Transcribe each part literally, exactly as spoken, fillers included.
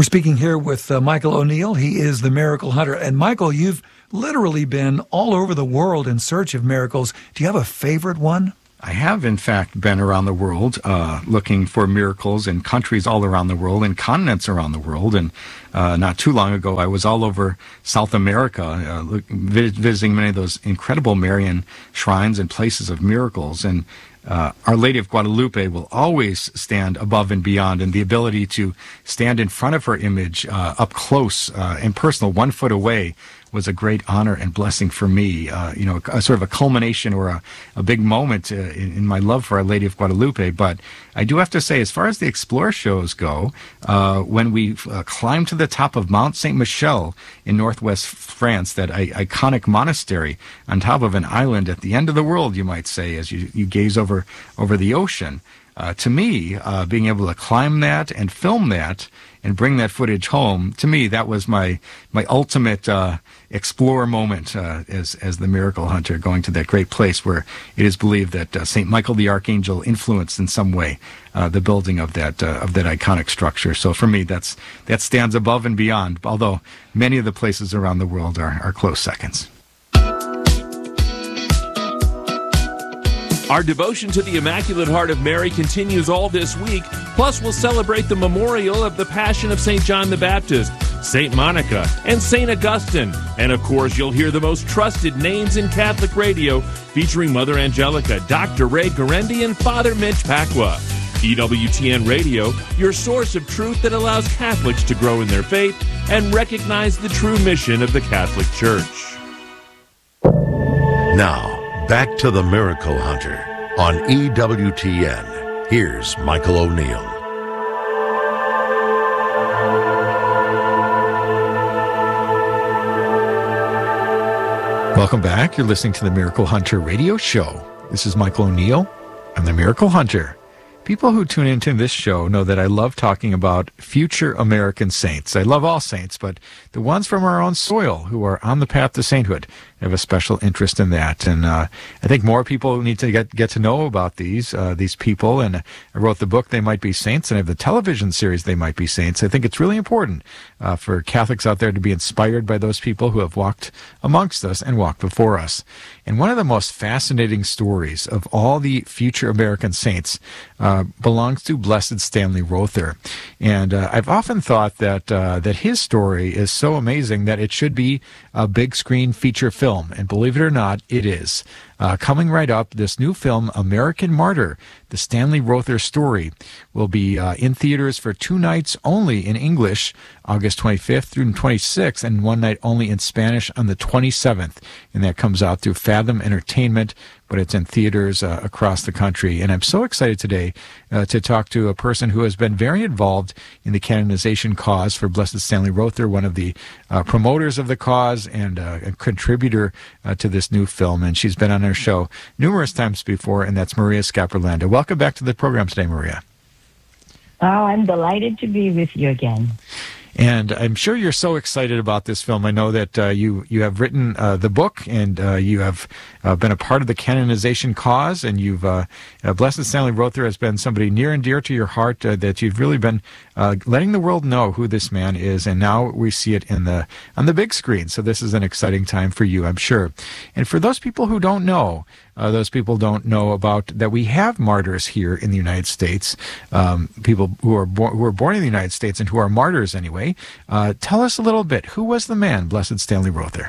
We're speaking here with uh, Michael O'Neill. He is the Miracle Hunter. And Michael, you've literally been all over the world in search of miracles. Do you have a favorite one? I have, in fact, been around the world uh, looking for miracles in countries all around the world and continents around the world. And uh, not too long ago, I was all over South America, uh, look, visiting many of those incredible Marian shrines and places of miracles. And Uh, Our Lady of Guadalupe will always stand above and beyond, and the ability to stand in front of her image uh, up close uh, and personal, one foot away, was a great honor and blessing for me. Uh, you know, a, a sort of a culmination or a, a big moment uh, in, in my love for Our Lady of Guadalupe. But I do have to say, as far as the Explore shows go, uh, when we uh, climbed to the top of Mount Saint Michel in northwest France, that I- iconic monastery on top of an island at the end of the world, you might say, as you, you gaze over, over the ocean. Uh, to me, uh, being able to climb that and film that and bring that footage home, to me, that was my my ultimate uh, explorer moment uh, as as the Miracle Hunter, going to that great place where it is believed that uh, Saint Michael the Archangel influenced in some way uh, the building of that uh, of that iconic structure. So for me, that's that stands above and beyond. Although many of the places around the world are are close seconds. Our devotion to the Immaculate Heart of Mary continues all this week. Plus, we'll celebrate the memorial of the Passion of Saint John the Baptist, Saint Monica, and Saint Augustine. And, of course, you'll hear the most trusted names in Catholic radio, featuring Mother Angelica, Doctor Ray Guarendi, and Father Mitch Pacwa. E W T N Radio, your source of truth that allows Catholics to grow in their faith and recognize the true mission of the Catholic Church. Now, back to the Miracle Hunter on E W T N. Here's Michael O'Neill. Welcome back. You're listening to the Miracle Hunter radio show. This is Michael O'Neill. I'm the Miracle Hunter. People who tune into this show know that I love talking about future American saints. I love all saints, but the ones from our own soil who are on the path to sainthood. I have a special interest in that, and uh, I think more people need to get get to know about these uh, these people. And I wrote the book, They Might Be Saints, and I have the television series, They Might Be Saints. I think it's really important uh, for Catholics out there to be inspired by those people who have walked amongst us and walked before us. And one of the most fascinating stories of all the future American saints uh, belongs to Blessed Stanley Rother. And uh, I've often thought that uh, that his story is so amazing that it should be a big screen feature film. And believe it or not, it is. Uh, coming right up, this new film, American Martyr, the Stanley Rother story, will be uh, in theaters for two nights only in English, August twenty-fifth through twenty-sixth, and one night only in Spanish on the twenty-seventh. And that comes out through Fathom Entertainment, but it's in theaters uh, across the country. And I'm so excited today uh, to talk to a person who has been very involved in the canonization cause for Blessed Stanley Rother, one of the uh, promoters of the cause and uh, a contributor uh, to this new film. And she's been on our show numerous times before, and that's Maria Scaprolanda. Welcome back to the program today, Maria. Oh, I'm delighted to be with you again. And I'm sure you're so excited about this film. I know that uh, you you have written uh, the book, and uh, you have uh, been a part of the canonization cause, and you've uh, uh, Blessed Stanley Rother has been somebody near and dear to your heart, uh, that you've really been uh, letting the world know who this man is, and now we see it in the on the big screen. So this is an exciting time for you, I'm sure. And for those people who don't know, Uh, those people don't know about that we have martyrs here in the United States, um, people who are, bo- who are born in the United States and who are martyrs anyway. Uh, tell us a little bit. Who was the man, Blessed Stanley Rother?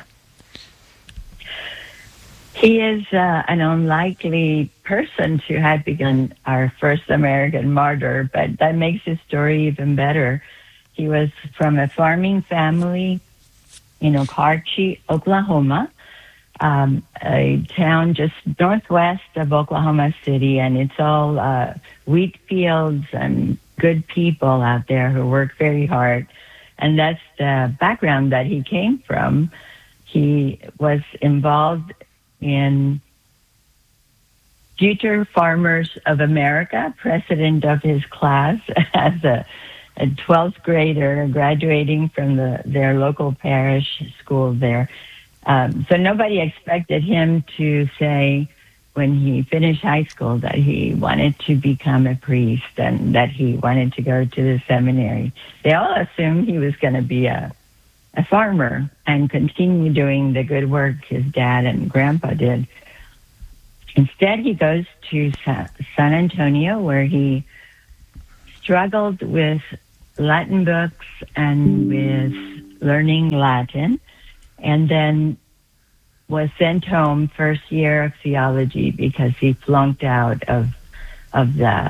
He is uh, an unlikely person to have begun our first American martyr, but that makes his story even better. He was from a farming family in Okarche, Oklahoma, Um, a town just northwest of Oklahoma City, and it's all uh, wheat fields and good people out there who work very hard. And that's the background that he came from. He was involved in Future Farmers of America, president of his class as a, a twelfth grader graduating from the, their local parish school there. Um, so nobody expected him to say, when he finished high school that he wanted to become a priest and that he wanted to go to the seminary. They all assumed he was going to be a, a farmer and continue doing the good work his dad and grandpa did. Instead, he goes to San Antonio, where he struggled with Latin books and with learning Latin, and then was sent home first year of theology because he flunked out of of the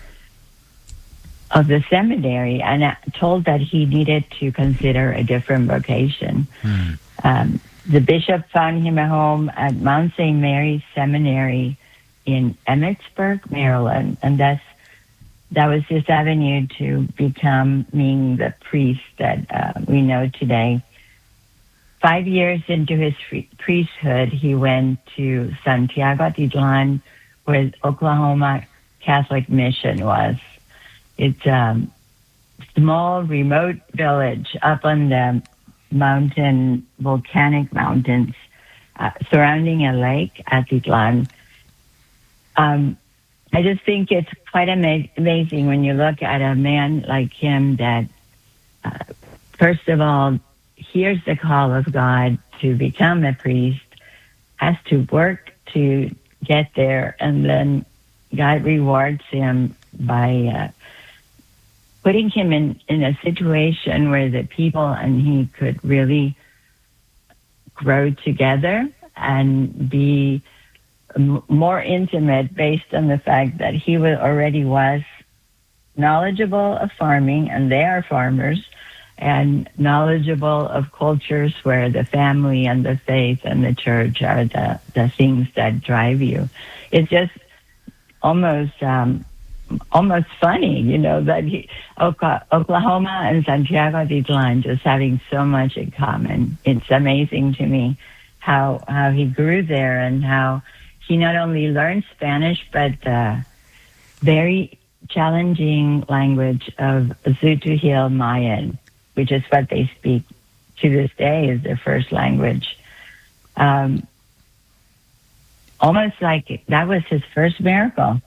of the seminary and told that he needed to consider a different vocation. Hmm. Um, the bishop found him a home at Mount Saint Mary's Seminary in Emmitsburg, Maryland, and that's that was his avenue to becoming the priest that uh, we know today. Five years into his priesthood, he went to Santiago Atitlan, where Oklahoma Catholic Mission was. It's a small, remote village up on the mountain, volcanic mountains, uh, surrounding a lake, Atitlan. Um, I just think it's quite ama- amazing when you look at a man like him that, uh, first of all, hears the call of God to become a priest, has to work to get there, and then God rewards him by uh, putting him in, in a situation where the people and he could really grow together and be m- more intimate based on the fact that he was, already was knowledgeable of farming, and they are farmers, and knowledgeable of cultures where the family and the faith and the church are the, the things that drive you. It's just almost um, almost funny, you know, that he, Oklahoma and Santiago Atitlan just having so much in common. It's amazing to me how how he grew there and how he not only learned Spanish, but the very challenging language of Zutu Mayan, which is what they speak to this day, is their first language. Um, almost like that was his first miracle.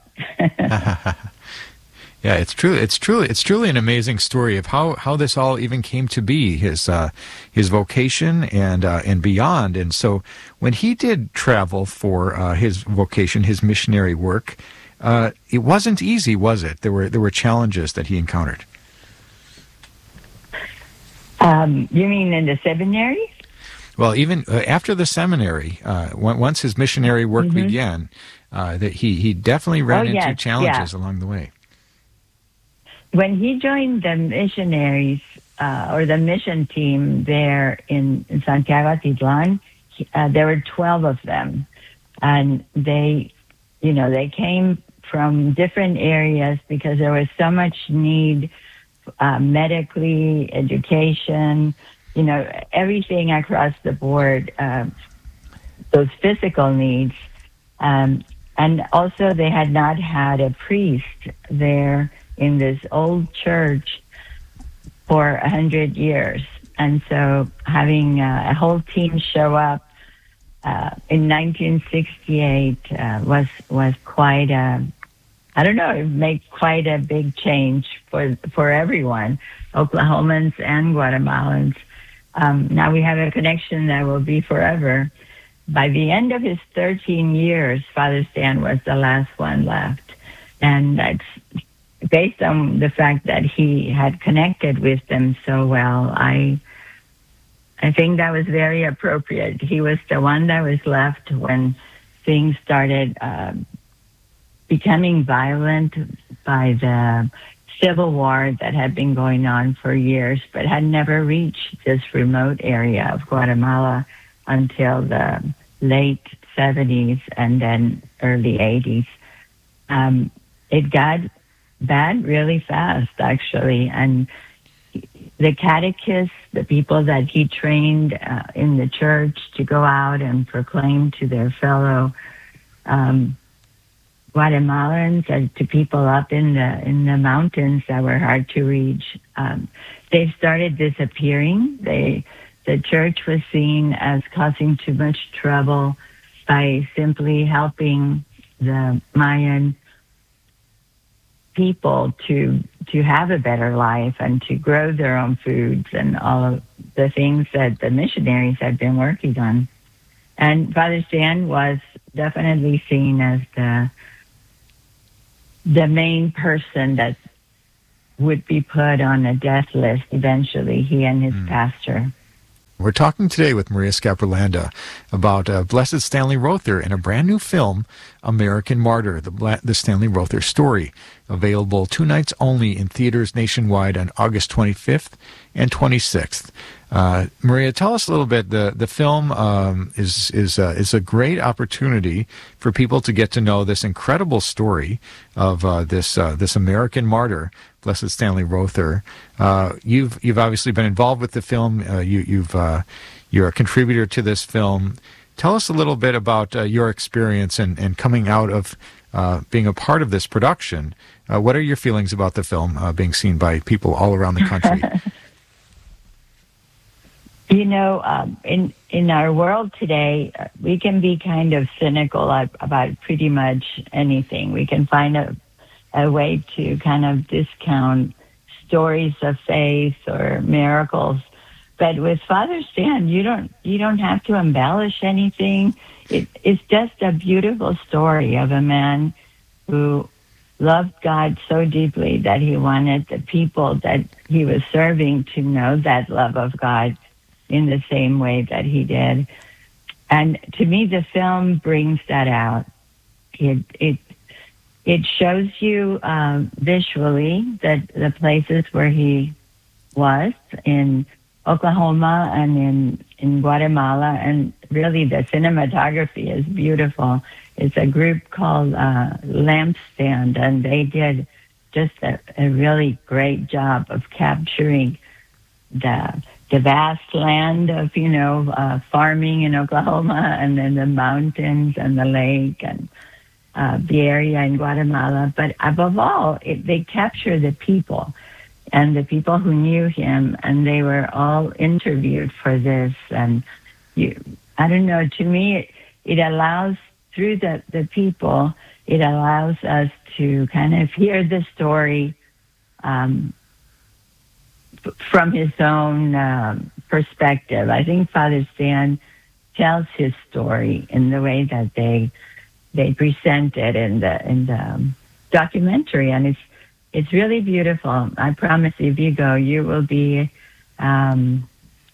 Yeah, it's true. It's truly, it's truly an amazing story of how, how this all even came to be, his uh, his vocation and uh, and beyond. And so, when he did travel for uh, his vocation, his missionary work, uh, it wasn't easy, was it? There were there were challenges that he encountered. Um, you mean in the seminary? Well, even uh, after the seminary, uh, once his missionary work mm-hmm. began, uh, that he, he definitely ran oh, into yes, challenges yeah. along the way. When he joined the missionaries uh, or the mission team there in, in Santiago Atitlan, uh, there were twelve of them, and they, you know, they came from different areas because there was so much need. Uh, medically, education, you know, everything across the board, uh, those physical needs. Um, and also they had not had a priest there in this old church for a hundred years. And so having uh, a whole team show up uh, in nineteen sixty-eight uh, was, was quite a, I don't know, it made quite a big change for for everyone, Oklahomans and Guatemalans. Um, now we have a connection that will be forever. By the end of his thirteen years, Father Stan was the last one left. And that's based on the fact that he had connected with them so well. I I think that was very appropriate. He was the one that was left when things started uh, becoming violent by the civil war that had been going on for years, but had never reached this remote area of Guatemala until the late seventies and then early eighties. Um, it got bad really fast, actually, and the catechists, the people that he trained uh, in the church to go out and proclaim to their fellow um, Guatemalans and to people up in the in the mountains that were hard to reach, um, they started disappearing. They the church was seen as causing too much trouble, by simply helping the Mayan people to to have a better life and to grow their own foods and all of the things that the missionaries had been working on. And Father Stan was definitely seen as the the main person that would be put on a death list eventually, he and his mm. pastor. We're talking today with Maria Scaprolanda about uh, Blessed Stanley Rother in a brand new film, American Martyr, the, Bla- the Stanley Rother story, available two nights only in theaters nationwide on August twenty-fifth and twenty-sixth. Uh, Maria, tell us a little bit. The the film um, is is uh, is a great opportunity for people to get to know this incredible story of uh, this uh, this American martyr, Blessed Stanley Rother. Uh, you've you've obviously been involved with the film. Uh, you you've uh, you're a contributor to this film. Tell us a little bit about uh, your experience and, and coming out of uh, being a part of this production. Uh, what are your feelings about the film uh, being seen by people all around the country? You know, um, in in our world today, uh, we can be kind of cynical about pretty much anything. We can find a, a way to kind of discount stories of faith or miracles. But with Father Stan, you don't you don't have to embellish anything. It, it's just a beautiful story of a man who loved God so deeply that he wanted the people that he was serving to know that love of God in the same way that he did. And to me, the film brings that out. It it it shows you um, visually that the places where he was in Oklahoma and in, in Guatemala, and really the cinematography is beautiful. It's a group called uh, Lampstand, and they did just a, a really great job of capturing the the vast land of, you know, uh, farming in Oklahoma, and then the mountains and the lake and uh, the area in Guatemala. But above all, it, they capture the people and the people who knew him, and they were all interviewed for this. And you, I don't know, to me, it, it allows, through the, the people, it allows us to kind of hear the story um, from his own um, perspective. I think Father Stan tells his story in the way that they they present it in the in the um, documentary, and it's it's really beautiful. I promise, if you go, you will be um,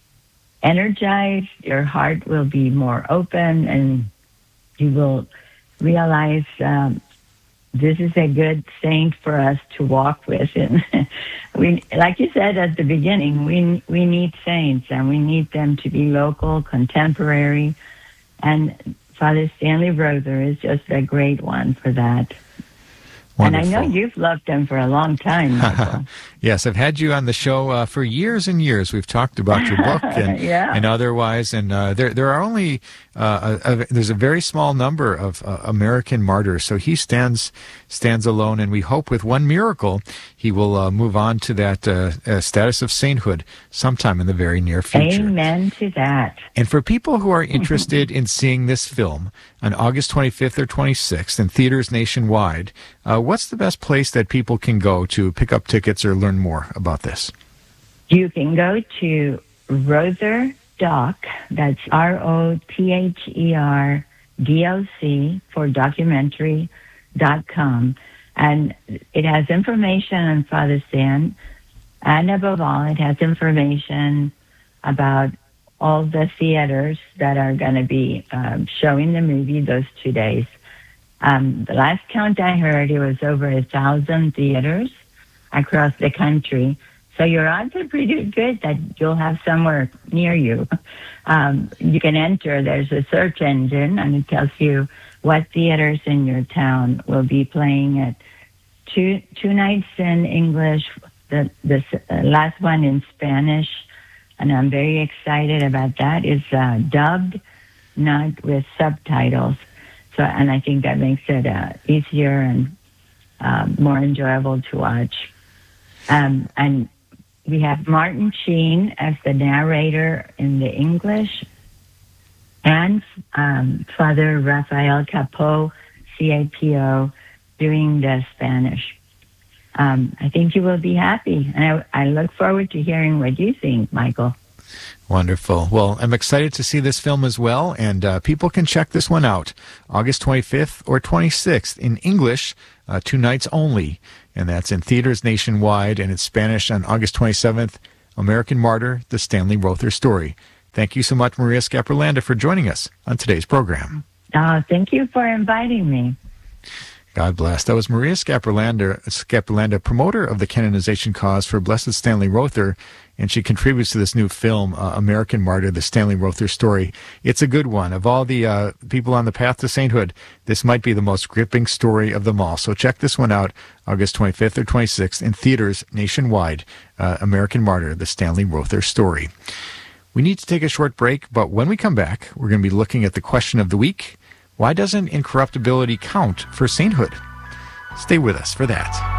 energized. Your heart will be more open, and you will realize um, this is a good saint for us to walk with. And we, like you said at the beginning, we we need saints, and we need them to be local, contemporary. And Father Stanley Rother is just a great one for that. Wonderful. And I know you've loved him for a long time, Michael. Yes, I've had you on the show uh, for years and years. We've talked about your book and, yeah. and otherwise, and uh, there there are only uh, a, a, there's a very small number of uh, American martyrs. So he stands stands alone, and we hope with one miracle he will uh, move on to that uh, uh, status of sainthood sometime in the very near future. Amen to that. And for people who are interested in seeing this film on August twenty-fifth or twenty-sixth in theaters nationwide, uh, what's the best place that people can go to pick up tickets or learn more about this? You can go to Rother Doc, that's R O T H E R D O C for documentary dot com, and it has information on Father Stan, and above all, it has information about all the theaters that are going to be um, showing the movie those two days. Um, the last count I heard, it was over a thousand theaters across the country. So your odds are pretty good that you'll have somewhere near you. Um, you can enter, there's a search engine, and it tells you what theaters in your town will be playing it. Two two nights in English, the, the uh, last one in Spanish, and I'm very excited about that. It's uh, dubbed, not with subtitles. So, and I think that makes it uh, easier and uh, more enjoyable to watch. Um, and we have Martin Sheen as the narrator in the English, and um, Father Rafael Capo, C A P O, doing the Spanish. Um, I think you will be happy, and I, I look forward to hearing what you think, Michael. Wonderful. Well, I'm excited to see this film as well, and uh, people can check this one out August twenty-fifth or twenty-sixth in English, uh, two nights only, and that's in theaters nationwide, and it's Spanish on August twenty-seventh, American Martyr, The Stanley Rother Story. Thank you so much, Maria Scaprolanda, for joining us on today's program. Oh, thank you for inviting me. God bless. That was Maria Scaprolanda, Scaprolanda, promoter of the canonization cause for Blessed Stanley Rother, and she contributes to this new film, uh, American Martyr, The Stanley Rother Story. It's a good one. Of all the uh, people on the path to sainthood, this might be the most gripping story of them all. So check this one out, August twenty-fifth or twenty-sixth, in theaters nationwide, uh, American Martyr, The Stanley Rother Story. We need to take a short break, but when we come back, we're going to be looking at the question of the week. Why doesn't incorruptibility count for sainthood? Stay with us for that.